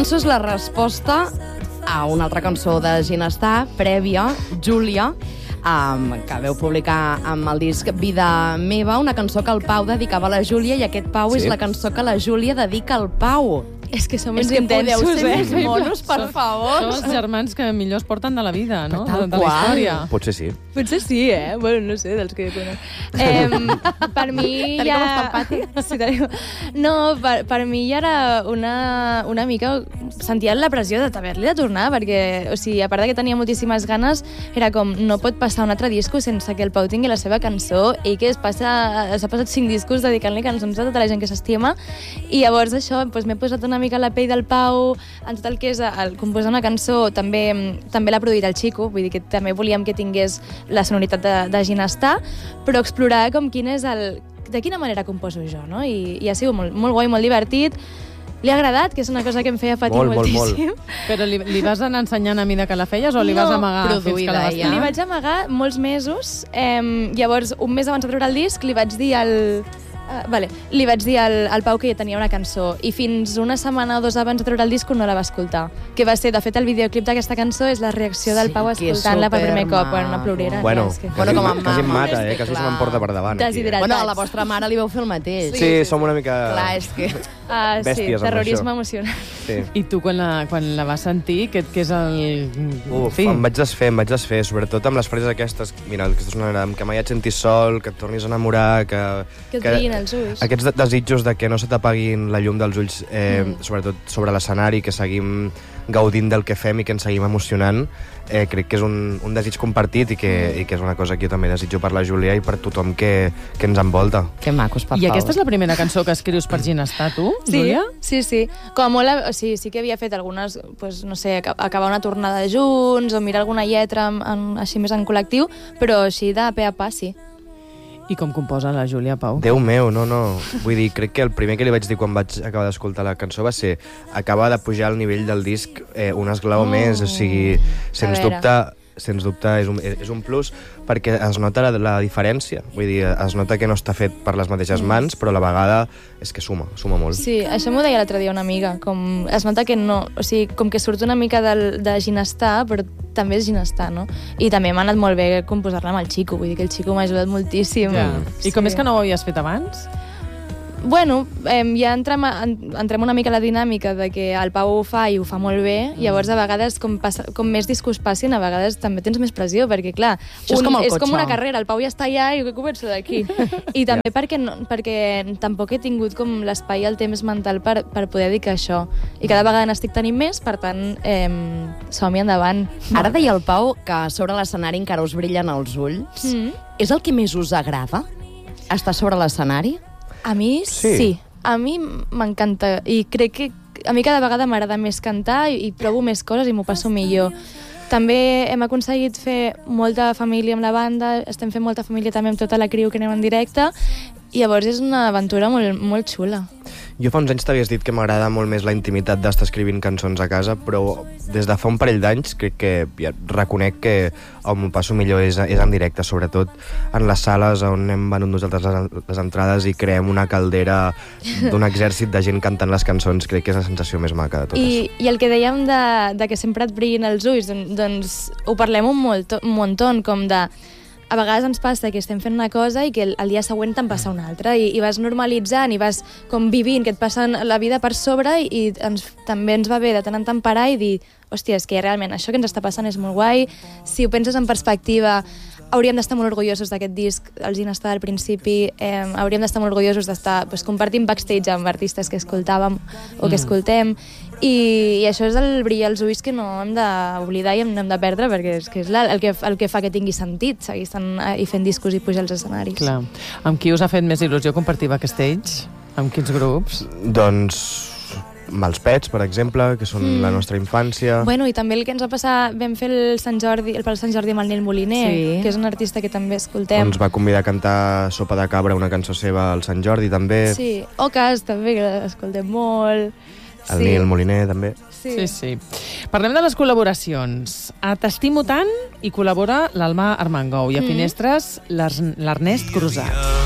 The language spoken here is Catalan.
cançó és la resposta a una altra cançó de Ginestar, prèvia, Júlia, que veu publicar amb el disc Vida Meva, una cançó que el Pau dedicava a la Júlia, i aquest Pau és la cançó que la Júlia dedica al Pau. És que som uns intensos, podeu ser més monos, per favor. Són els germans que millor es porten de la vida, no? Tal de la història. Potser sí. Potser sí, Bueno, no sé, dels que conec. Per mi Tenim com estempàtic. Sí, no, per mi ja era una mica... Sentia la pressió d'haver-li de tornar, perquè, o sigui, a part que tenia moltíssimes ganes, era com, no pot passar un altre disco sense que el Pau tingui la seva cançó, i que s'ha passat 5 discos dedicant-li cançons a tota la gent que s'estima, i llavors això, doncs, m'he posat una mica la pell del Pau en tot el que és el composar una cançó. També l'ha produït el Chico, vull dir que també volíem que tingués la sonoritat de Ginestar, però explorar com quin és de quina manera composo jo, no? I ha sigut molt guai, molt divertit. Li ha agradat, que és una cosa que em feia patir moltíssim. Però li vas anar ensenyant a mida que la feies o li vas amagar fins que la vas fer? Li vaig amagar molts mesos. Llavors, un mes abans de treure el disc, li vaig dir al Pau que ja tenia una cançó, i fins una setmana o 2 abans de treure el disc no la va escoltar. Que va ser, de fet, el videoclip d'aquesta cançó és la reacció del Pau escoltant-la per primer cop. Una plorera. Bueno, quasi em mata, quasi se m'emporta per davant. Deshidratats. Bueno, a la vostra mare li vau fer el mateix. Sí, som una mica Sí, bèsties amb això. terrorisme emocional. I tu, quan la vas sentir, què és el... Em vaig desfer, sobretot amb les frases aquestes. Mira, aquesta és una manera que mai et sentis sol, que et tornis a enamorar, que et brillin els ulls. Aquests desitjos de que no se t'apaguin la llum dels ulls, sobretot sobre l'escenari, que seguim gaudint del que fem i que ens seguim emocionant, crec que és un desig compartit i que és una cosa que jo també desitjo per la Júlia i per tothom que ens envolta. Que macos, per Pau. I aquesta és la primera cançó que escrius per Ginestar, tu, Júlia? Sí. Com a molt, sí que havia fet algunes, no sé, acabar una tornada junts o mirar alguna lletra així més en col·lectiu, però així de pe a pa, sí. I com composa la Júlia, Pau? Déu meu, no. Vull dir, crec que el primer que li vaig dir quan vaig acabar d'escoltar la cançó va ser acabar de pujar al nivell del disc un esglaó més, o sigui, sens dubte és un plus, perquè es nota la diferència. Vull dir, es nota que no està fet per les mateixes mans, però a la vegada és que suma molt. Sí, això m'ho deia l'altre dia una amiga, com es nota que no, o sigui, com que surt una mica de Ginestar, però també és Ginestar, no? I també m'ha anat molt bé composar-la amb el Chico, vull dir que el Chico m'ha ajudat moltíssim. I com és que no ho havies fet abans? Bueno, ja entrem una mica a la dinàmica de que el Pau ho fa i ho fa molt bé, i llavors a vegades com més discos passin, a vegades també tens més pressió, perquè clar, és com una carrera, el Pau ja està allà i jo començo d'aquí. I també perquè tampoc he tingut com l'espai i el temps mental per poder dedicar això. I cada vegada n'estic tenint més, per tant, som-hi endavant. Ara deia el Pau que sobre l'escenari encara us brillen els ulls. És el que més us agrada? Estar sobre l'escenari? A mi sí. A mi m'encanta i crec que a mi cada vegada m'agrada més cantar i provo més coses i m'ho passo millor. També hem aconseguit fer molta família amb la banda, estem fent molta família també amb tota la criu que anem en directe, i llavors és una aventura molt xula. Jo fa uns anys t'havies dit que m'agrada molt més la intimitat d'estar escrivint cançons a casa, però des de fa un parell d'anys crec que ja reconec que on m'ho passo millor és en directe, sobretot en les sales on hem venut nosaltres les entrades i creem una caldera d'un exèrcit de gent cantant les cançons. Crec que és la sensació més maca de totes. I el que dèiem de que sempre et brillin els ulls, doncs ho parlem un muntó, com de... A vegades ens passa que estem fent una cosa i que el dia següent te'n passa una altra, i vas normalitzant i vas com vivint, que et passen la vida per sobre, i també ens va bé de tant en tant parar i dir, hòstia, és que realment això que ens està passant és molt guai. Si ho penses en perspectiva, hauríem d'estar molt orgullosos d'aquest disc, el Ginestar al principi, hauríem d'estar molt orgullosos d'estar compartint backstage amb artistes que escoltàvem o que escoltem, i això és el brillar als ulls que no hem d'oblidar i hem de perdre, perquè és el que fa que tingui sentit seguir estant i fent discos i pujar als escenaris. Clar. Amb qui us ha fet més il·lusió compartir backstage? Amb quins grups? Doncs amb els Pets, per exemple, que són la nostra infància. Bueno, i també el que ens va passar, vam fer el Sant Jordi amb el Nil Moliner, que és un artista que també escoltem. Ens va convidar a cantar Sopa de Cabra, una cançó seva al Sant Jordi, també. Sí, Ocas, també, que l'escoltem molt. El Nil Moliner, també. Sí. Parlem de les col·laboracions. A T'estimo tant hi col·labora l'Alma Armengou i a Finestres l'Ernest Cruzat.